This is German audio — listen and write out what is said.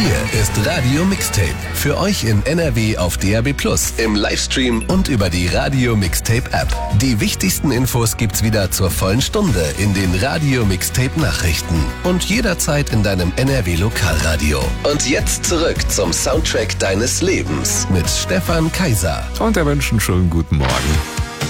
Hier ist Radio Mixtape. Für euch in NRW auf DAB+, im Livestream und über die Radio Mixtape App. Die wichtigsten Infos gibt's wieder zur vollen Stunde in den Radio Mixtape Nachrichten und jederzeit in deinem NRW Lokalradio. Und jetzt zurück zum Soundtrack deines Lebens mit Stefan Kaiser. Und er wünscht einen schönen guten Morgen.